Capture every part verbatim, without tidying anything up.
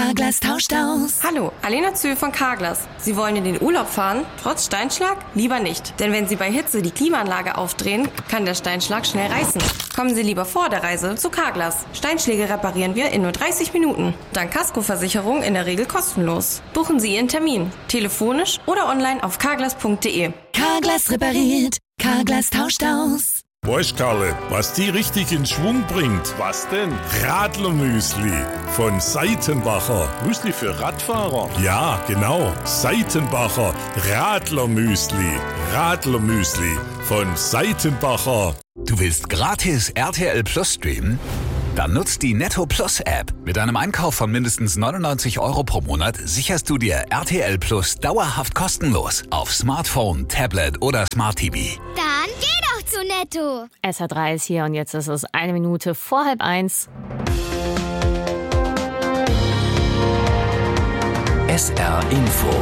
Carglass tauscht aus. Hallo, Alena Zöhl von Carglass. Sie wollen in den Urlaub fahren? Trotz Steinschlag? Lieber nicht. Denn wenn Sie bei Hitze die Klimaanlage aufdrehen, kann der Steinschlag schnell reißen. Kommen Sie lieber vor der Reise zu Carglass. Steinschläge reparieren wir in nur dreißig Minuten. Dank Kaskoversicherung in der Regel kostenlos. Buchen Sie Ihren Termin. Telefonisch oder online auf carglass punkt de. Carglass repariert. Carglass tauscht aus. Weißt Karle, was die richtig in Schwung bringt? Was denn? Radlermüsli von Seitenbacher. Müsli für Radfahrer? Ja, genau. Seitenbacher Radlermüsli. Radlermüsli von Seitenbacher. Du willst gratis R T L Plus streamen? Dann nutzt die Netto Plus App. Mit einem Einkauf von mindestens neunundneunzig Euro pro Monat sicherst du dir R T L Plus dauerhaft kostenlos auf Smartphone, Tablet oder Smart T V. Dann geh doch zu Netto. S R drei ist hier und jetzt ist es eine Minute vor halb eins. S R Info.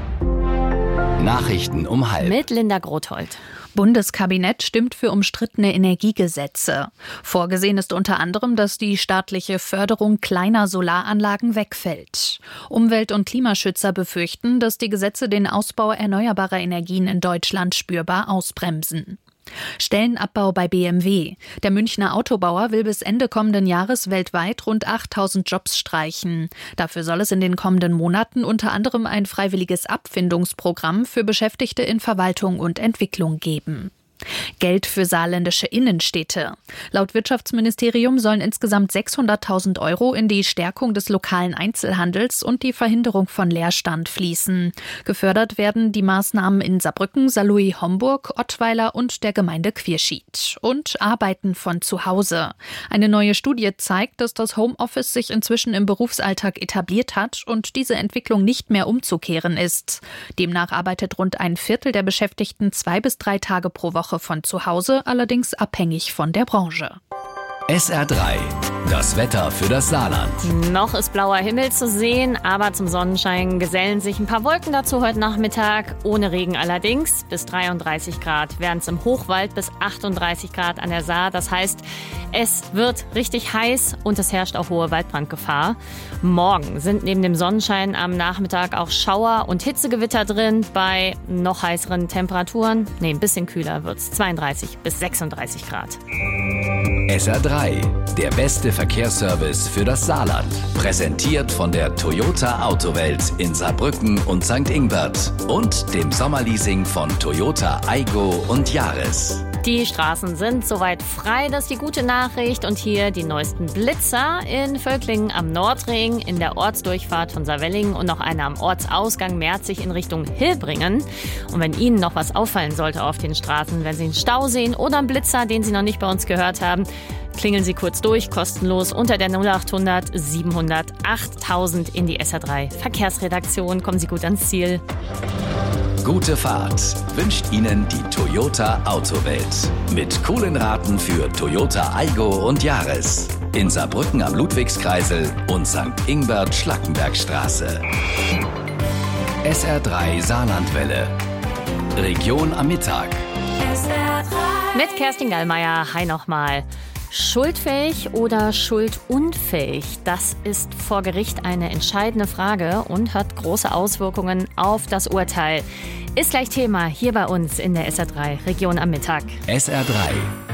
Nachrichten um halb. Mit Linda Grothold. Bundeskabinett stimmt für umstrittene Energiegesetze. Vorgesehen ist unter anderem, dass die staatliche Förderung kleiner Solaranlagen wegfällt. Umwelt- und Klimaschützer befürchten, dass die Gesetze den Ausbau erneuerbarer Energien in Deutschland spürbar ausbremsen. Stellenabbau bei B M W. Der Münchner Autobauer will bis Ende kommenden Jahres weltweit rund achttausend Jobs streichen. Dafür soll es in den kommenden Monaten unter anderem ein freiwilliges Abfindungsprogramm für Beschäftigte in Verwaltung und Entwicklung geben. Geld für saarländische Innenstädte. Laut Wirtschaftsministerium sollen insgesamt sechshunderttausend Euro in die Stärkung des lokalen Einzelhandels und die Verhinderung von Leerstand fließen. Gefördert werden die Maßnahmen in Saarbrücken, Saarlouis, Homburg, Ottweiler und der Gemeinde Quierschied. Und Arbeiten von zu Hause. Eine neue Studie zeigt, dass das Homeoffice sich inzwischen im Berufsalltag etabliert hat und diese Entwicklung nicht mehr umzukehren ist. Demnach arbeitet rund ein Viertel der Beschäftigten zwei bis drei Tage pro Woche von zu Hause, allerdings abhängig von der Branche. S R drei. Das Wetter für das Saarland. Noch ist blauer Himmel zu sehen, aber zum Sonnenschein gesellen sich ein paar Wolken dazu heute Nachmittag. Ohne Regen allerdings. Bis dreiunddreißig Grad wären es im Hochwald, bis achtunddreißig Grad an der Saar. Das heißt, es wird richtig heiß und es herrscht auch hohe Waldbrandgefahr. Morgen sind neben dem Sonnenschein am Nachmittag auch Schauer und Hitzegewitter drin. Bei noch heißeren Temperaturen, nee, ein bisschen kühler wird es, zweiunddreißig bis sechsunddreißig Grad. S R drei. Der beste Verkehrsservice für das Saarland. Präsentiert von der Toyota Autowelt in Saarbrücken und Sankt Ingbert und dem Sommerleasing von Toyota Aygo und Yaris. Die Straßen sind soweit frei, das ist die gute Nachricht. Und hier die neuesten Blitzer in Völklingen am Nordring, in der Ortsdurchfahrt von Saarwellingen und noch einer am Ortsausgang Merzig in Richtung Hilbringen. Und wenn Ihnen noch was auffallen sollte auf den Straßen, wenn Sie einen Stau sehen oder einen Blitzer, den Sie noch nicht bei uns gehört haben, klingeln Sie kurz durch, kostenlos unter der null achthundert siebenhundert achttausend in die S R drei Verkehrsredaktion. Kommen Sie gut ans Ziel. Gute Fahrt wünscht Ihnen die Toyota Autowelt. Mit coolen Raten für Toyota Aygo und Yaris. In Saarbrücken am Ludwigskreisel und Sankt Ingbert Schlackenbergstraße. S R drei Saarlandwelle. Region am Mittag. S R drei. Mit Kerstin Gallmeier. Hi nochmal. Schuldfähig oder schuldunfähig? Das ist vor Gericht eine entscheidende Frage und hat große Auswirkungen auf das Urteil. Ist gleich Thema hier bei uns in der S R drei Region am Mittag. S R drei